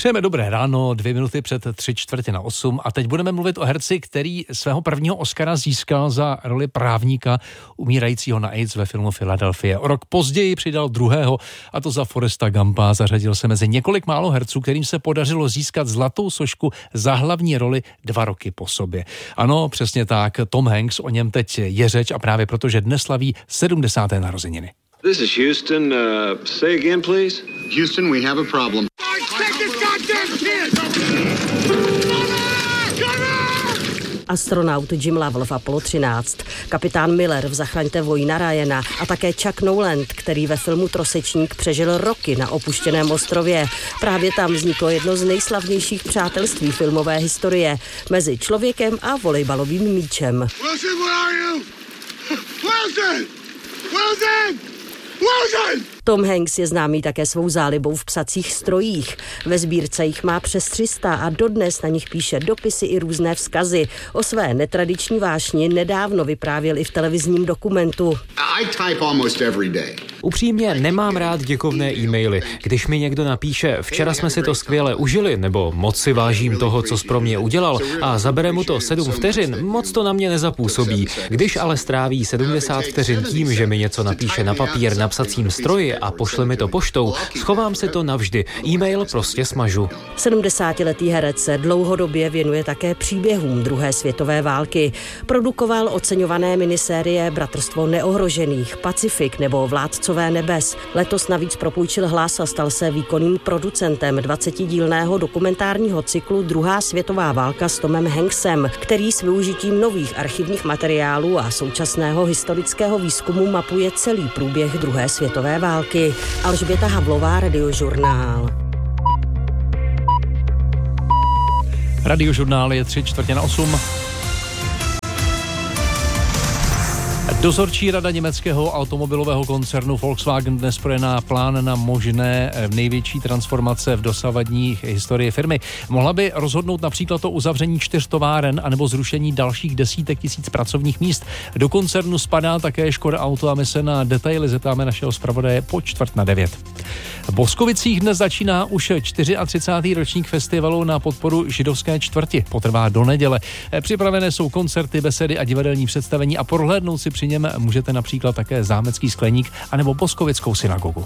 Přejeme dobré ráno, 2 minuty před 7:45 a teď budeme mluvit o herci, který svého prvního Oscara získal za roli právníka umírajícího na AIDS ve filmu Philadelphia. O rok později přidal druhého, a to za Foresta Gumpa. Zařadil se mezi několik málo herců, kterým se podařilo získat zlatou sošku za hlavní roli 2 roky po sobě. Ano, přesně tak, Tom Hanks, o něm teď je řeč a právě protože dnes slaví 70. narozeniny. This is Houston. Say again, please. Houston, we have a problem. Astronaut Jim Lovell v Apollo 13, kapitán Miller v Zachraňte vojína Ryana a také Chuck Noland, který ve filmu Trosečník přežil roky na opuštěném ostrově. Právě tam vzniklo jedno z nejslavnějších přátelství filmové historie mezi člověkem a volejbalovým míčem. Wilson, where are you? Wilson! Wilson! Wilson! Tom Hanks je známý také svou zálibou v psacích strojích. Ve sbírce jich má přes 300 a dodnes na nich píše dopisy i různé vzkazy. O své netradiční vášni nedávno vyprávěl i v televizním dokumentu. I type almost every day. Upřímně nemám rád děkovné e-maily. Když mi někdo napíše, včera jsme si to skvěle užili, nebo moc si vážím toho, co jsi pro mě udělal a zabere mu to 7 vteřin, moc to na mě nezapůsobí. Když ale stráví 70 vteřin tím, že mi něco napíše na papír na psacím stroji a pošle mi to poštou, schovám si to navždy. E-mail prostě smažu. 70letý herec se dlouhodobě věnuje také příběhům druhé světové války. Produkoval oceňované minisérie Bratrstvo neohrožených, Pacifik nebo Vládcové nebes. Letos navíc propůjčil hlas a stal se výkonným producentem 20dílného dokumentárního cyklu Druhá světová válka s Tomem Hanksem, který s využitím nových archivních materiálů a současného historického výzkumu mapuje celý průběh druhé světové války. Alžběta Havlová, Radiožurnál. Radiožurnál je 7:45. Dozorčí rada německého automobilového koncernu Volkswagen dnes projedná plán na možné největší transformace v dosavadní historii firmy. Mohla by rozhodnout například o uzavření 4 továren anebo zrušení dalších desítek tisíc pracovních míst. Do koncernu spadá také Škoda Auto a my se na detaily zeptáme našeho zpravodaje po 8:45. V Boskovicích dnes začíná už 34. ročník festivalu na podporu židovské čtvrti. Potrvá do neděle. Připravené jsou koncerty, besedy a divadelní představení a prohlédnout si při něm můžete například také Zámecký skleník anebo Boskovickou synagogu.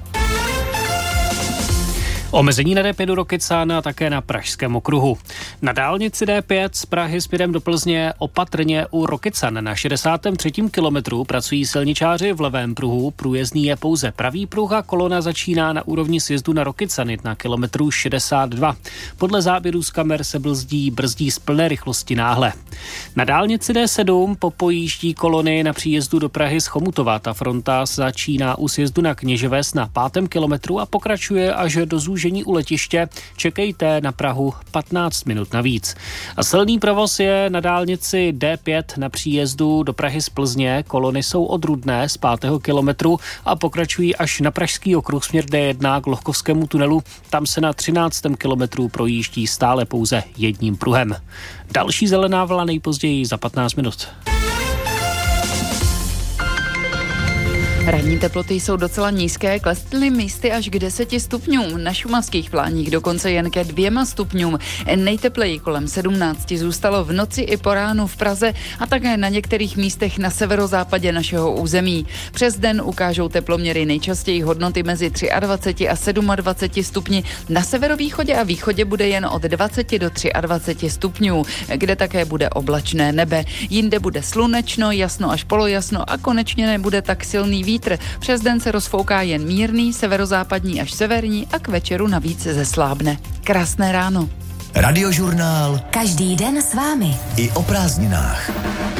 Omezení na D5 do Rokycán a také na Pražském okruhu. Na dálnici D5 z Prahy směrem do Plzně opatrně u Rokycan. Na 63. kilometru pracují silničáři v levém pruhu. Průjezdný je pouze pravý pruh a kolona začíná na úrovni sjezdu na Rokycany na kilometru 62. Podle záběrů z kamer se brzdí z plné rychlosti náhle. Na dálnici D7 popojíždí kolony na příjezdu do Prahy z Chomutova. Ta fronta začíná u sjezdu na Kněževes na 5. kilometru a pokračuje až do zúžení u letiště. Čekejte na Prahu 15 minut navíc. A silný provoz je na dálnici D5 na příjezdu do Prahy z Plzně. Kolony jsou od Rudné z 5. kilometru a pokračují až na Pražský okruh směr D1 k Lohkovskému tunelu. Tam se na 13. kilometru projíždí stále pouze jedním pruhem. Další zelená vlna nejpozději za 15 minut. Ranní teploty jsou docela nízké, klesly místy až k 10 stupňům. Na šumavských pláních dokonce jen ke 2 stupňům. Nejtepleji kolem 17 zůstalo v noci i po ránu v Praze a také na některých místech na severozápadě našeho území. Přes den ukážou teploměry nejčastěji hodnoty mezi 23 a 27 stupni. Na severovýchodě a východě bude jen od 20 do 23 stupňů, kde také bude oblačné nebe. Jinde bude slunečno, jasno až polojasno a konečně nebude tak silný vítr. Přes den se rozfouká jen mírný, severozápadní až severní a k večeru navíc zeslábne. Krásné ráno. Radiožurnál. Každý den s vámi. I o prázdninách.